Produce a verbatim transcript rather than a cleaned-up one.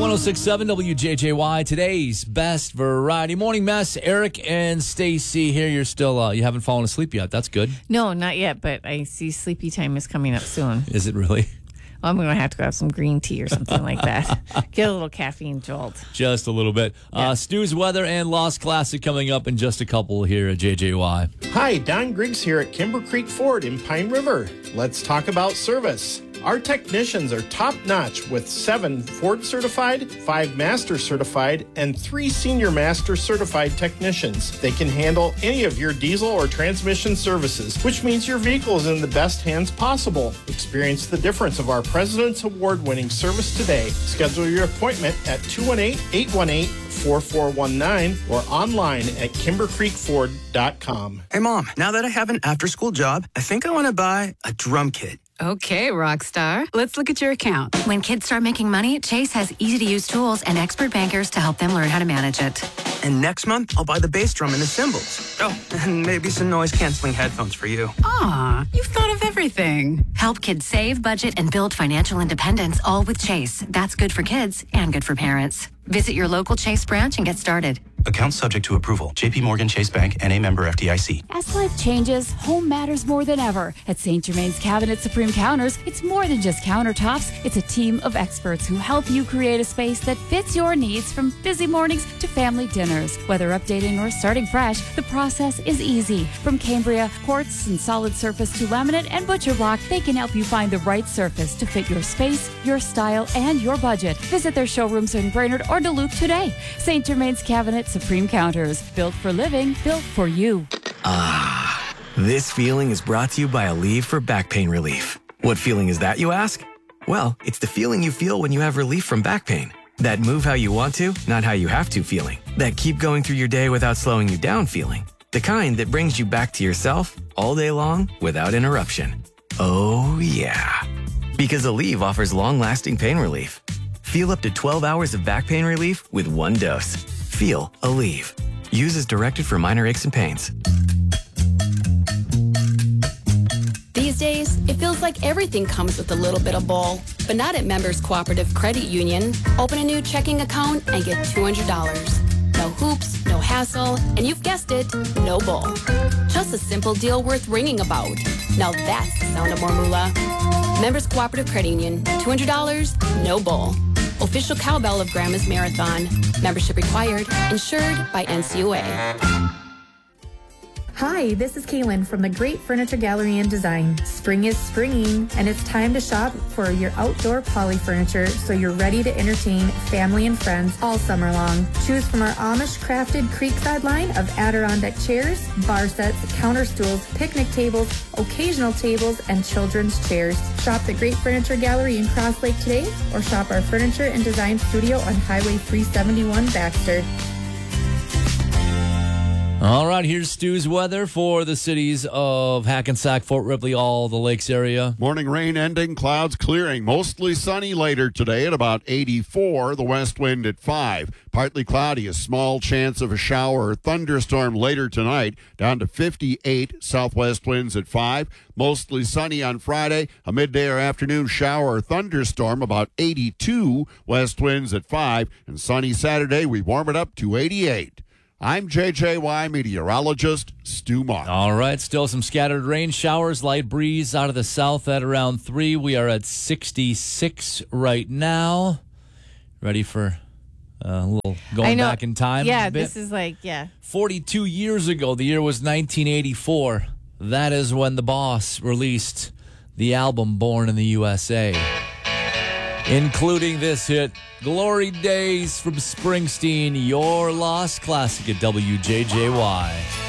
one oh six point seven W J J Y, today's best variety morning mess. Eric and Stacy here. You're still, uh, you haven't fallen asleep yet. That's good. No, not yet, but I see sleepy time is coming up soon. Is it really? Well, I'm going to have to grab some green tea or something like that. Get a little caffeine jolt. Just a little bit. Yeah. Uh, Stu's Weather and Lost Classic coming up in just a couple here at J J Y. Hi, Don Griggs here at Kimber Creek Ford in Pine River. Let's talk about service. Our technicians are top-notch with seven Ford certified, five Master certified, and three Senior Master certified technicians. They can handle any of your diesel or transmission services, which means your vehicle is in the best hands possible. Experience the difference of our President's Award-winning service today. Schedule your appointment at two one eight, eight one eight, four four one nine or online at kimber creek ford dot com. Hey, Mom, now that I have an after-school job, I think I want to buy a drum kit. Okay, Rockstar. Let's look at your account. When kids start making money, Chase has easy-to-use tools and expert bankers to help them learn how to manage it. And next month, I'll buy the bass drum and the cymbals. Oh, and maybe some noise-canceling headphones for you. Aw, you've thought of everything. Help kids save, budget, and build financial independence, all with Chase. That's good for kids and good for parents. Visit your local Chase branch and get started. Account subject to approval. J P Morgan Chase Bank, N A member F D I C. As life changes, home matters more than ever. At Saint Germain's Cabinet Supreme Counters, it's more than just countertops. It's a team of experts who help you create a space that fits your needs, from busy mornings to family dinners. Whether updating or starting fresh, the process is easy. From Cambria, quartz and solid surface to laminate and butcher block, they can help you find the right surface to fit your space, your style, and your budget. Visit their showrooms in Brainerd or Duluth today. Saint Germain's Cabinet Supreme Counters. Built for living, built for you. Ah, this feeling is brought to you by Aleve for back pain relief. What feeling is that, you ask? Well, it's the feeling you feel when you have relief from back pain. That move how you want to, not how you have to feeling. That keep going through your day without slowing you down feeling. The kind that brings you back to yourself all day long without interruption. Oh, yeah. Because Aleve offers long-lasting pain relief. Feel up to twelve hours of back pain relief with one dose. Feel Aleve. Use as directed for minor aches and pains. These days, it feels like everything comes with a little bit of bull. But not at Members Cooperative Credit Union. Open a new checking account and get two hundred dollars. No hoops, no hassle, and you've guessed it, no bull. Just a simple deal worth ringing about. Now that's the sound of more moolah. Members Cooperative Credit Union. two hundred dollars, no bull. Official cowbell of Grandma's Marathon. Membership required. Insured by N C U A. Hi, this is Kaylin from the Great Furniture Gallery and Design. Spring is springing, and it's time to shop for your outdoor poly furniture so you're ready to entertain family and friends all summer long. Choose from our Amish-crafted Creekside line of Adirondack chairs, bar sets, counter stools, picnic tables, occasional tables, and children's chairs. Shop the Great Furniture Gallery in Cross Lake today, or shop our Furniture and Design Studio on Highway three seventy-one, Baxter. All right, here's Stu's weather for the cities of Hackensack, Fort Ripley, all the lakes area. Morning rain ending, clouds clearing. Mostly sunny later today at about eighty-four. The west wind at five. Partly cloudy, a small chance of a shower or thunderstorm later tonight, down to fifty-eight. Southwest winds at five. Mostly sunny on Friday. A midday or afternoon shower or thunderstorm, about eighty-two. West winds at five. And sunny Saturday, we warm it up to eighty-eight. I'm J J Y meteorologist Stu Mark. All right, still some scattered rain showers, light breeze out of the south at around three. We are at sixty-six right now. Ready for a little going back in time? Yeah, a bit? this is like, yeah. forty-two years ago, the year was nineteen eighty-four. That is when the Boss released the album Born in the U S A, including this hit, Glory Days from Springsteen, your lost classic at W J J Y.